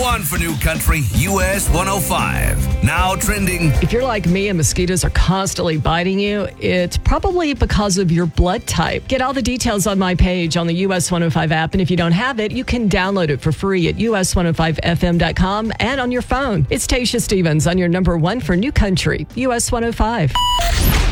one for New Country, US 105. Now trending. If you're like me and mosquitoes are constantly biting you, it's probably because of your blood type. Get all the details on my page on the US 105 app, and if you don't have it, you can download it for free at us105fm.com and on your phone. It's Tasha Stevens on your number one for New Country, US 105.